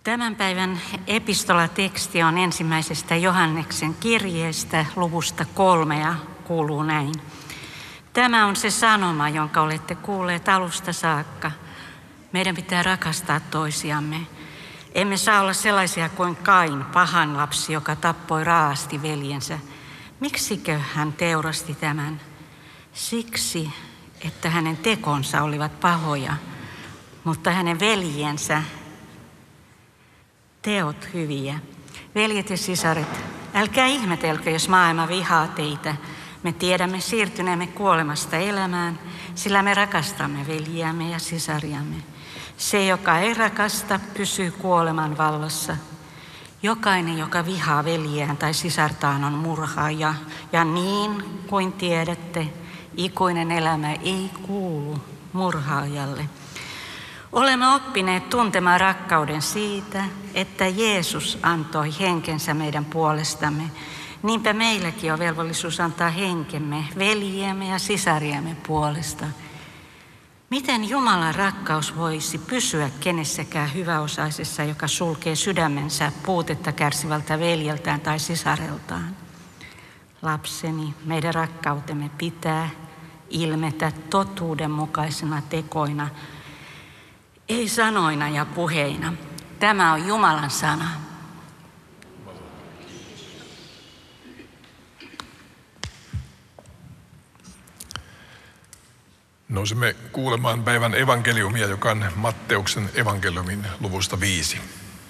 Tämän päivän epistolateksti on ensimmäisestä Johanneksen kirjeestä luvusta 3 ja kuuluu näin. Tämä on se sanoma, jonka olette kuulleet alusta saakka. Meidän pitää rakastaa toisiamme. Emme saa olla sellaisia kuin Kain, pahan lapsi, joka tappoi raasti veljensä. Miksikö hän teurasti tämän? Siksi, että hänen tekonsa olivat pahoja, mutta hänen veljensä teot hyviä. Veljet ja sisaret, älkää ihmetelkö, jos maailma vihaa teitä. Me tiedämme siirtyneemme kuolemasta elämään, sillä me rakastamme veljiämme ja sisariamme. Se, joka ei rakasta, pysyy kuoleman vallassa. Jokainen, joka vihaa veljeään tai sisartaan, on murhaaja. Ja niin kuin tiedätte, ikuinen elämä ei kuulu murhaajalle. Olemme oppineet tuntemaan rakkauden siitä, että Jeesus antoi henkensä meidän puolestamme. Niinpä meilläkin on velvollisuus antaa henkemme veljiemme ja sisariemme puolesta. Miten Jumalan rakkaus voisi pysyä kenessäkään hyväosaisessa, joka sulkee sydämensä puutetta kärsivältä veljeltään tai sisareltaan? Lapseni, meidän rakkautemme pitää ilmetä totuudenmukaisena tekoina, ei sanoina ja puheina. Tämä on Jumalan sana. Nousemme kuulemaan päivän evankeliumia, joka on Matteuksen evankeliumin luvusta 5.